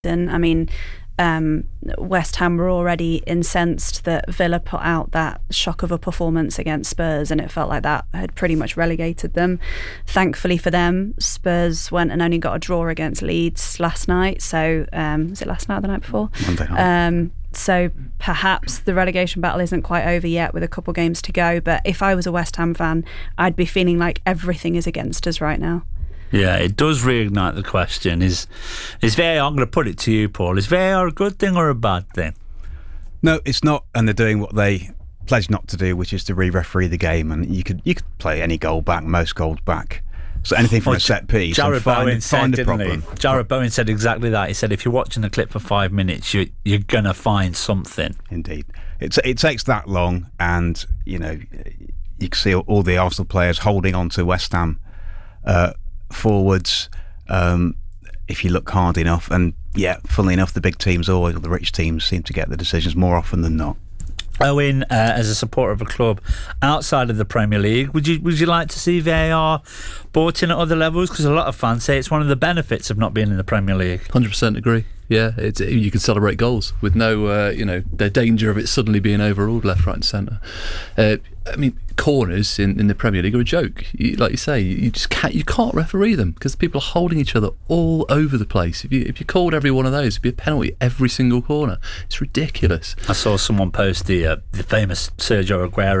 I mean, West Ham were already incensed that Villa put out that shock of a performance against Spurs, and it felt like that had pretty much relegated them. Thankfully for them, Spurs went and only got a draw against Leeds last night. So was it last night or the night before? Monday night. So perhaps the relegation battle isn't quite over yet with a couple games to go, but if I was a West Ham fan, I'd be feeling like everything is against us right now. Yeah, it does reignite the question. Is VAR, I'm going to put it to you, Paul, is VAR a good thing or a bad thing? No, it's not, and they're doing what they pledged not to do, which is to re-referee the game, and you could play any goal back, most goals back. So anything from a set piece, Jared Bowen find the problem. Jared Bowen said exactly that. He said if you're watching the clip for 5 minutes, you're going to find something. Indeed. It takes that long, and you can see all the Arsenal players holding on to West Ham forwards if you look hard enough, and funnily enough, the big teams always, or the rich teams, seem to get the decisions more often than not. Owen, as a supporter of a club outside of the Premier League, would you like to see VAR brought in at other levels? Because a lot of fans say it's one of the benefits of not being in the Premier League. 100% agree. Yeah, you can celebrate goals with no, the danger of it suddenly being overruled left, right, and centre. I mean, corners in the Premier League are a joke. Like you say, you can't referee them because people are holding each other all over the place. If you called every one of those, it'd be a penalty every single corner. It's ridiculous. I saw someone post the famous Sergio Aguero